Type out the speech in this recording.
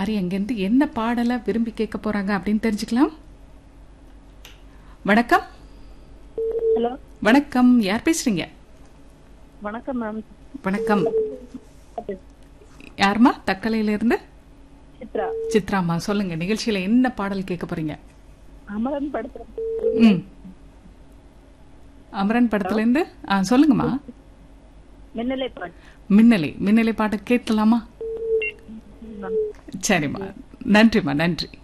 யார் எங்கேருந்து என்ன பாடலை விரும்பி கேட்க போறாங்க அப்படின்னு தெரிஞ்சுக்கலாம். வணக்கம். ஹலோ, வணக்கம், யார் பேசுறீங்க? வணக்கம் மேம். வணக்கம், யாருமா? தக்கலையில இருந்து சித்ரா. சித்ராமா, சொல்லுங்க, நிகழ்ச்சியில என்ன பாடல் கேட்க போறீங்க? அமரன் படத்துல அமரன் படத்துல இருந்து சொல்லுங்கம்மா. மின்னலை பாட்டு. மின்னலை பாட்டை கேட்கலாமா? சரிம்மா, நன்றிம்மா, நன்றி.